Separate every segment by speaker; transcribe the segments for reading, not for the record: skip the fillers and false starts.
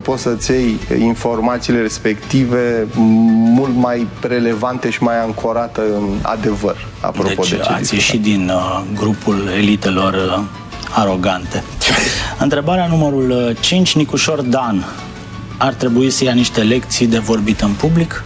Speaker 1: poți să-ți iei informațiile respective mult mai relevante și mai ancorată în adevăr, apropo de ce
Speaker 2: ați ieșit din grupul elitelor arogante. Întrebarea numărul 5, Nicușor Dan. Ar trebui să ia niște lecții de vorbit în public?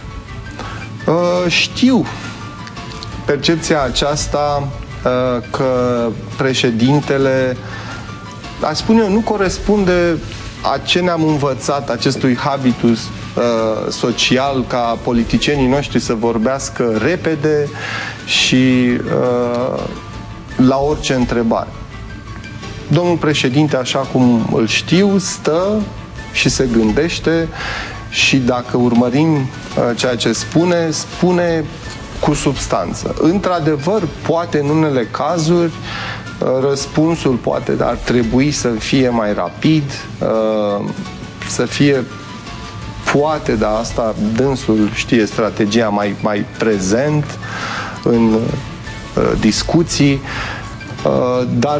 Speaker 1: Știu percepția aceasta că președintele, aș spune eu, nu corespunde a ce ne-am învățat, acestui habitus social, ca politicienii noștri să vorbească repede și la orice întrebare. Domnul președinte, așa cum îl știu, stă și se gândește și dacă urmărim ceea ce spune, spune cu substanță. Într-adevăr, poate în unele cazuri răspunsul poate ar trebui să fie mai rapid, să fie poate, dar asta dânsul știe strategia, mai prezent în discuții, dar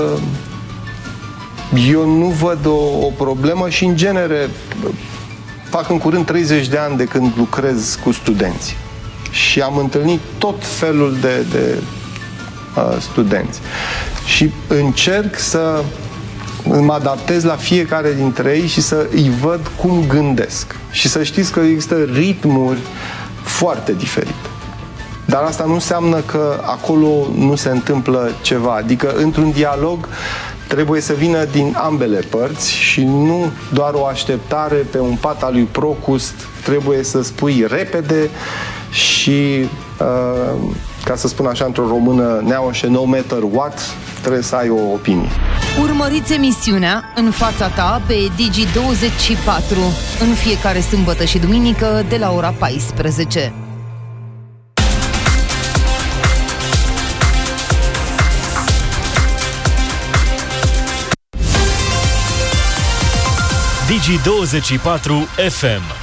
Speaker 1: eu nu văd o problemă și în genere fac în curând 30 de ani de când lucrez cu studenți și am întâlnit tot felul de studenți și încerc să mă adaptez la fiecare dintre ei și să îi văd cum gândesc. Și să știți că există ritmuri foarte diferite. Dar asta nu înseamnă că acolo nu se întâmplă ceva. Adică, într-un dialog, trebuie să vină din ambele părți și nu doar o așteptare pe un pat al lui Procust. Trebuie să spui repede și, ca să spun așa într-o română neaușă, no matter what, trebuie să ai o opinie.
Speaker 3: Urmăriți emisiunea În fața ta pe Digi24 în fiecare sâmbătă și duminică de la ora 14.
Speaker 4: Digi24 FM.